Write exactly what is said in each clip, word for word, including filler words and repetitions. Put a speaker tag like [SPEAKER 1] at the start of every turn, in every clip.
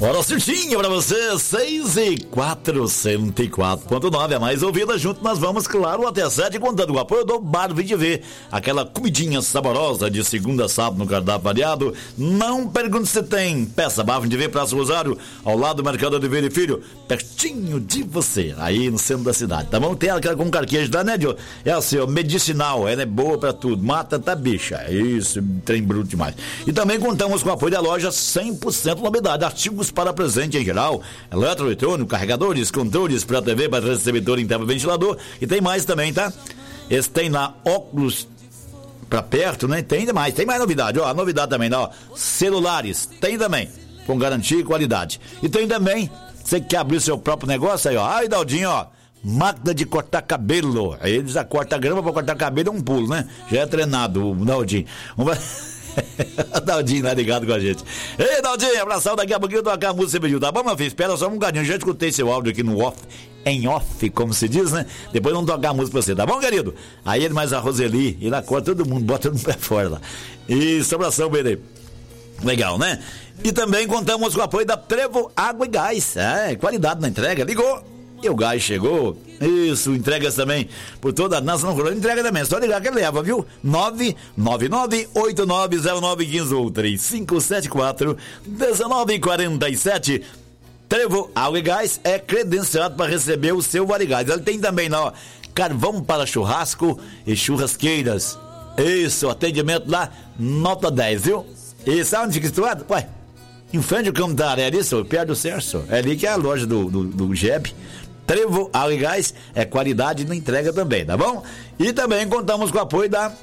[SPEAKER 1] Hora certinha pra você, seis e quatro, cento e quatro ponto nove, a mais ouvida. Junto nós vamos, claro, até sete, contando com o apoio do Bar Vim de Ver, aquela comidinha saborosa de segunda a sábado no cardápio variado. Não pergunte se tem. Peça Bar Vim de Ver, Praça Rosário, ao lado do Mercado de Ver e Filho, pertinho de você, aí no centro da cidade, tá bom? Tem aquela com carqueja da Nédio, é assim, ó, medicinal, ela é boa pra tudo, mata tá bicha, é isso, trem bruto demais. E também contamos com o apoio da loja cem por cento novidade, artigos para presente em geral, eletroeletrônico, carregadores, controles para T V, para receptor interno, ventilador, e tem mais também, tá? Esse tem lá óculos pra perto, né? Tem demais, tem mais novidade, ó, a novidade também, ó, celulares, tem também, com garantia e qualidade. E tem também, você que quer abrir o seu próprio negócio aí, ó, ai, Daldinho, ó, máquina de cortar cabelo, aí ele já corta grama pra cortar cabelo, é um pulo, né? Já é treinado o Daldinho. Vamos... Daldinho tá ligado com a gente. Ei, Daldinho, abração, daqui a pouquinho eu tocar a música, você pediu, tá bom, meu filho? Espera só um bocadinho, já escutei seu áudio aqui no off, em off, como se diz, né? Depois vamos tocar a música pra você, tá bom, querido? Aí ele mais a Roseli, ele acorda todo mundo, bota todo mundo pra fora lá. Isso, abração, bebê. Legal, né? E também contamos com o apoio da Trevo Água e Gás, é, qualidade na entrega, ligou e o gás chegou. Isso, entregas também por toda a nação rural, entrega também, só ligar que ele leva, viu? nove nove nove oito nove zero nove um cinco ou três cinco sete quatro um nove quatro sete. Trevo Água e Gás é credenciado para receber o seu Vale Gás. Ele tem também lá, ó, carvão para churrasco e churrasqueiras. Isso, atendimento lá, nota dez, viu? E sabe onde fica situado? Ué, em frente ao campo da área, isso, perto do Cerso. É ali que é a loja do, do, do G E B. Trevo Água e Gás é qualidade na entrega também, tá bom? E também contamos com o apoio da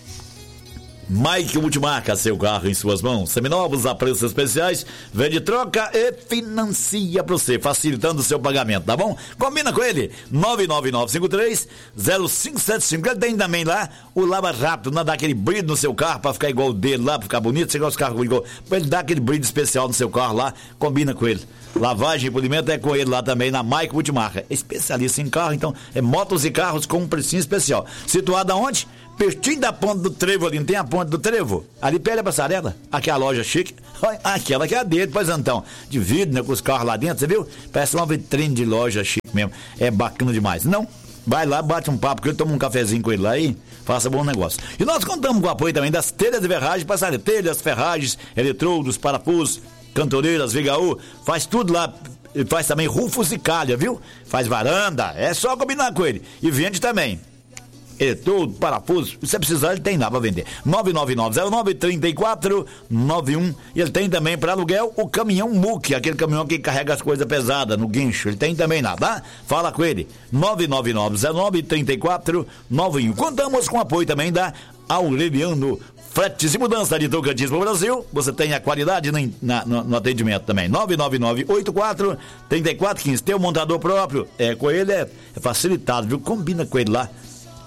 [SPEAKER 1] Mike Multimarca, seu carro em suas mãos, seminovos a preços especiais, vende, troca e financia pra você, facilitando o seu pagamento, tá bom? Combina com ele, nove nove nove cinco três zero cinco sete cinco. Ele tem também lá o lava rápido, não dá aquele brilho no seu carro pra ficar igual o dele lá, pra ficar bonito, chegar os carros igual, pra ele dar aquele brilho especial no seu carro lá, combina com ele. Lavagem e polimento é com ele lá também na Mike Multimarca, especialista em carro, então é motos e carros com um precinho especial. Situado aonde? Pertinho da ponta do Trevo ali, não tem a ponta do Trevo? Ali perto da passarela, aqui é a loja chique, aquela que é a dele, pois então, de vidro, né, com os carros lá dentro, você viu? Parece uma vitrine de loja chique mesmo, é bacana demais. Não, vai lá, bate um papo com ele, toma um cafezinho com ele lá e faça bom negócio. E nós contamos com o apoio também das telhas de ferragem, passarela, telhas, ferragens, eletrodos, parafusos, cantoneiras, vigaú, faz tudo lá, faz também rufos e calha, viu? Faz varanda, é só combinar com ele. E vende também. É tudo, parafuso, se você precisar, ele tem lá pra vender. nove nove nove zero nove três quatro nove um. E ele tem também para aluguel o caminhão Muque, aquele caminhão que carrega as coisas pesadas no guincho. Ele tem também lá, tá? Fala com ele. nove nove nove zero nove três quatro nove um. Contamos com o apoio também da Aureliano Fretes e Mudança de Tocantins para o Brasil. Você tem a qualidade no, na, no, no atendimento também. nove nove nove oito quatro três quatro um cinco. Tem um montador próprio. É, com ele é, é facilitado, viu? Combina com ele lá.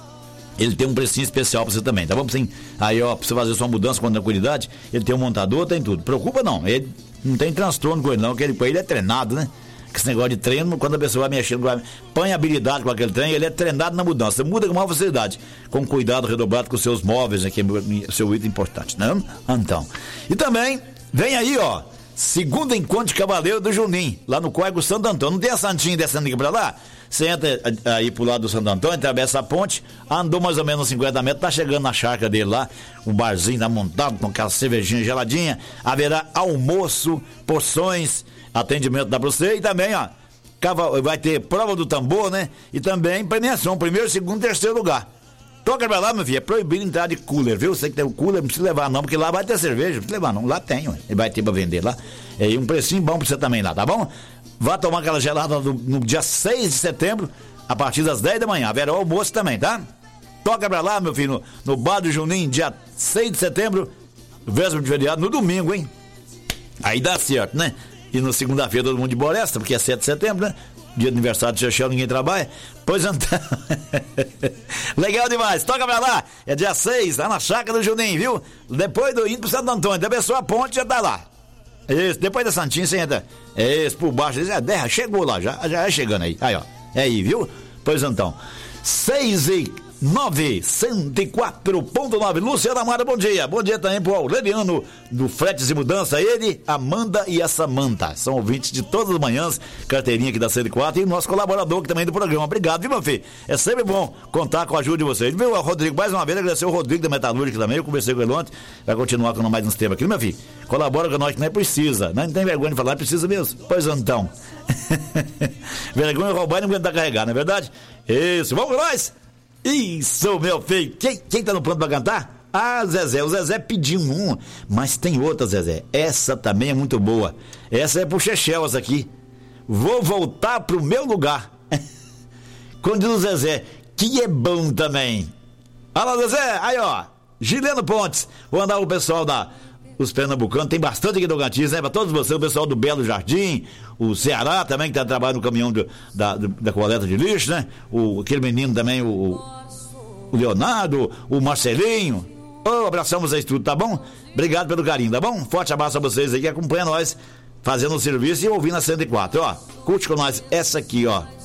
[SPEAKER 1] Ele tem um precinho especial pra você também, tá bom? Sim. Aí, ó, pra você fazer sua mudança com tranquilidade, ele tem um montador, tem tudo. Preocupa não, ele não tem transtorno com ele não, porque ele, ele é treinado, né? Que esse negócio de treino, quando a pessoa vai mexendo, põe habilidade com aquele trem, ele é treinado na mudança. Você muda com maior facilidade, com cuidado redobrado com os seus móveis, né, que é o seu item importante, né? Então. E também, vem aí, ó, segundo encontro de Cavaleiro do Junim, lá no Córrego Santo Antônio. Não tem a Santinha descendo aqui pra lá? Você entra aí pro lado do Santo Antônio, atravessa a ponte, andou mais ou menos cinquenta metros, tá chegando na chácara dele lá, um barzinho lá montado com aquela cervejinha geladinha. Haverá almoço, porções, atendimento da pra você e também, ó, vai ter prova do tambor, né? E também premiação, primeiro, segundo, terceiro lugar. Toca pra lá, meu filho, é proibido entrar de cooler, viu? Você que tem o cooler, não precisa levar não, porque lá vai ter cerveja, não precisa levar não, lá tem, ué. Ele vai ter pra vender lá. E um precinho bom pra você também lá, tá bom? Vá tomar aquela gelada no, no dia seis de setembro, a partir das dez da manhã. Haverá almoço também, tá? Toca pra lá, meu filho, no, no Bar do Junim, dia seis de setembro, véspera de feriado, no domingo, hein? Aí dá certo, né? E na segunda-feira todo mundo de Boresta, porque é sete de setembro, né? Dia de aniversário de Chechel, ninguém trabalha. Pois então. Legal demais. Toca pra lá. É dia seis, lá na chácara do Junim, viu? Depois do indo pro Santo Antônio. Da pessoa a ponte já tá lá. Isso, depois da Santinha você entra. É isso, por baixo. É, derra, chegou lá, já, já é chegando aí. Aí, ó. É aí, viu? Pois então. seis e nove cento e quatro ponto nove. Luciana Amara, bom dia. Bom dia também pro Aureliano do Fretes e Mudança. Ele, Amanda e a Samanta. São ouvintes de todas as manhãs, carteirinha aqui da cento e quatro e nosso colaborador aqui também do programa. Obrigado, viu, meu filho? É sempre bom contar com a ajuda de vocês. Viu, Rodrigo? Mais uma vez, agradecer o Rodrigo da Metalúrgica também. Eu conversei com ele ontem. Vai continuar com mais uns temas aqui, meu filho? Colabora com nós que não é precisa. Não tem vergonha de falar, precisa mesmo. Pois então. Vergonha roubar e não aguentar carregar, não é verdade? Isso, vamos nós! Isso, meu filho. Quem, quem tá no pronto pra cantar? Ah, Zezé. O Zezé pediu um, mas tem outra, Zezé. Essa também é muito boa. Essa é pro Chechel, essa aqui. Vou voltar pro meu lugar. Como diz o Zezé, que é bom também. Alô, Zezé. Aí, ó. Gileno Pontes. Vou andar o pessoal da... Os pernambucanos, tem bastante aqui no Tocantins, né? Pra todos vocês, o pessoal do Belo Jardim, o Ceará também, que tá trabalhando no caminhão do, da, do, da coleta de lixo, né? O, aquele menino também, o, o Leonardo, o Marcelinho. Ô, oh, abraçamos aí tudo, tá bom? Obrigado pelo carinho, tá bom? Forte abraço a vocês aí que acompanham nós fazendo o serviço e ouvindo a cento e quatro, ó. Curte com nós essa aqui, ó.